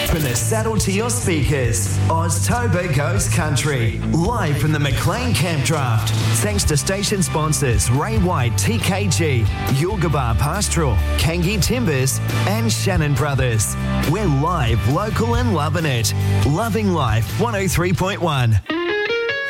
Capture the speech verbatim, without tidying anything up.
From the saddle to your speakers, Oztober goes country. Live from the McLean Camp Draft. Thanks to station sponsors Ray White T K G, Yulgabar Pastoral, Kangi Timbers and Shannon Brothers. We're live, local and loving it. Loving Life one oh three point one.